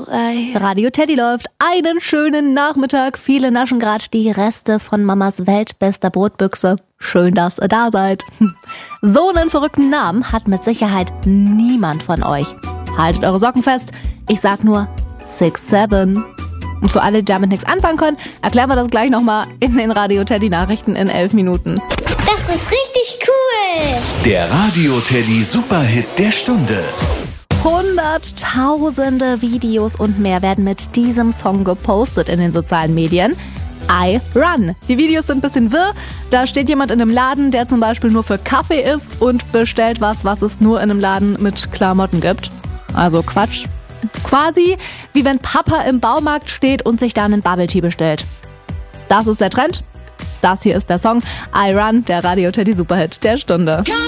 3. Radio Teddy läuft. Einen schönen Nachmittag. Viele naschen gerade die Reste von Mamas weltbester Brotbüchse. Schön, dass ihr da seid. So einen verrückten Namen hat mit Sicherheit niemand von euch. Haltet eure Socken fest. Ich sag nur 6-7. Und für alle, die damit nichts anfangen können, erklären wir das gleich nochmal in den Radio Teddy Nachrichten in 11 Minuten. Das ist richtig cool. Der Radio Teddy Superhit der Stunde. Hunderttausende Videos und mehr werden mit diesem Song gepostet in den sozialen Medien. I Run. Die Videos sind ein bisschen wirr. Da steht jemand in einem Laden, der zum Beispiel nur für Kaffee ist und bestellt was es nur in einem Laden mit Klamotten gibt. Also Quatsch. Quasi wie wenn Papa im Baumarkt steht und sich da einen Bubble Tea bestellt. Das ist der Trend. Das hier ist der Song I Run, der Radio Teddy Superhit der Stunde.